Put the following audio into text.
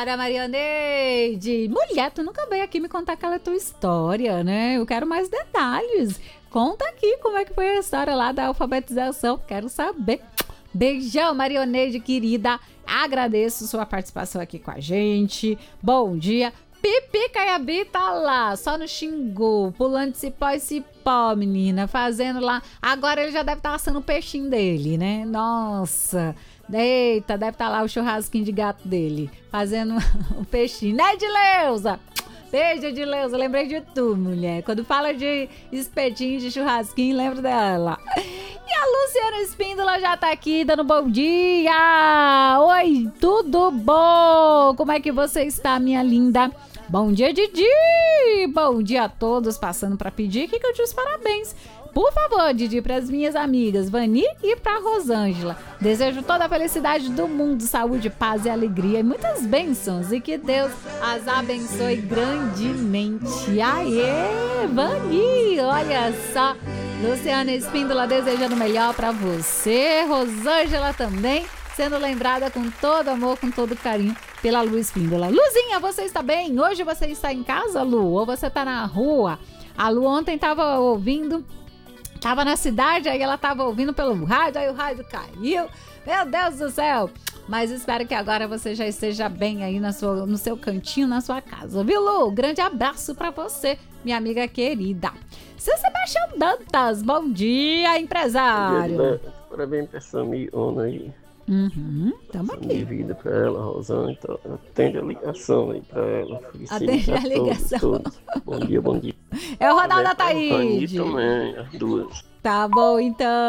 Obrigada, Marioneide. Mulher, tu nunca veio aqui me contar aquela tua história, né? Eu quero mais detalhes. Conta aqui como é que foi a história lá da alfabetização. Quero saber. Beijão, Marioneide, querida. Agradeço sua participação aqui com a gente. Bom dia. Pipi Caiabi tá lá, só no Xingu, pulando de cipó e cipó, menina, fazendo lá. Agora ele já deve estar assando o peixinho dele, né? Nossa, eita, deve estar lá o churrasquinho de gato dele, fazendo o peixinho, né, Edileuza? Beijo, Edileuza, lembrei de tu, mulher. Quando fala de espetinho, de churrasquinho, lembro dela. E a Luciana Espíndola já tá aqui dando bom dia. Oi, tudo bom? Como é que você está, minha linda? Bom dia, Didi! Bom dia a todos, passando para pedir aqui que eu te os parabéns. Por favor, Didi, para as minhas amigas Vani e para Rosângela. Desejo toda a felicidade do mundo, saúde, paz e alegria e muitas bênçãos. E que Deus as abençoe grandemente. Aê, Vani! Olha só, Luciana Espíndola desejando o melhor para você. Rosângela também, sendo lembrada com todo amor, com todo carinho pela Lu Espíndola. Luzinha, você está bem? Hoje você está em casa, Lu? Ou você está na rua? A Lu ontem estava ouvindo, estava na cidade, aí ela estava ouvindo pelo rádio, aí o rádio caiu. Meu Deus do céu! Mas espero que agora você já esteja bem aí no seu cantinho, na sua casa. Viu, Lu? Grande abraço para você, minha amiga querida. Seu Sebastião Dantas, bom dia, empresário. Parabéns pra essa amigona aí. Tamo aqui. Minha vida pra ela, Rosana, então, atende a ligação aí pra ela. Atende a ligação. Todos. Bom dia, bom dia. É o Ronaldo Ataíde. Também, as duas. Tá bom, então.